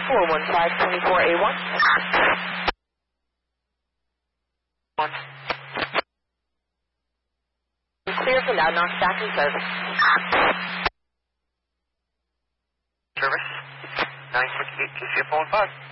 415-24A1. Clear for now, knock back in service. Service 968 KCF 115.